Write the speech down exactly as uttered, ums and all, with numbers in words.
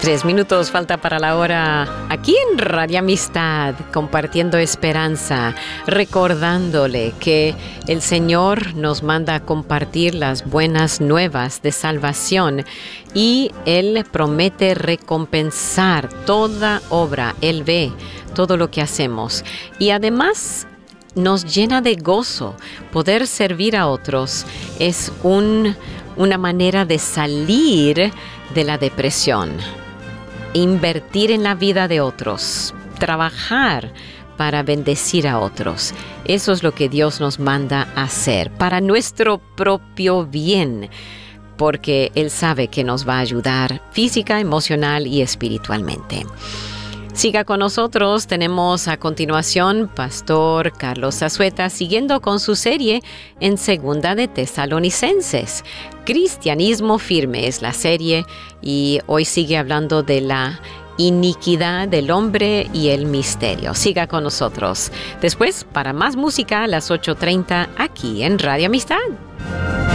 Tres minutos falta para la hora aquí en Radio Amistad, compartiendo esperanza, recordándole que el Señor nos manda a compartir las buenas nuevas de salvación y Él promete recompensar toda obra. Él ve todo lo que hacemos y además nos llena de gozo. Poder servir a otros es un, una manera de salir de la depresión. Invertir en la vida de otros, trabajar para bendecir a otros. Eso es lo que Dios nos manda a hacer para nuestro propio bien, porque Él sabe que nos va a ayudar física, emocional y espiritualmente. Siga con nosotros, tenemos a continuación Pastor Carlos Azueta siguiendo con su serie en Segunda de Tesalonicenses. Cristianismo firme es la serie y hoy sigue hablando de la iniquidad del hombre y el misterio. Siga con nosotros. Después, para más música a las ocho treinta aquí en Radio Amistad.